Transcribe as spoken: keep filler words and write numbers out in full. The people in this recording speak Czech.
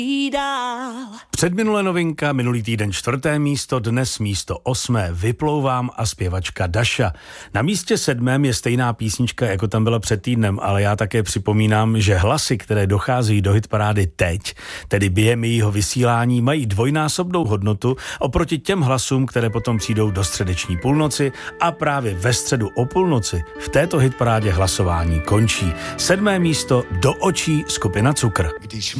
Předminulé novinka, minulý týden čtvrté místo, dnes místo osmé, Vyplouvám a zpěvačka Daša. Na místě sedmém je stejná písnička, jako tam byla před týdnem, ale já také připomínám, že hlasy, které docházejí do hitparády teď, tedy během jejího vysílání, mají dvojnásobnou hodnotu oproti těm hlasům, které potom přijdou do středeční půlnoci a právě ve středu o půlnoci v této hitparádě hlasování končí. Sedmé místo, Do očí, skupina Cukr. Když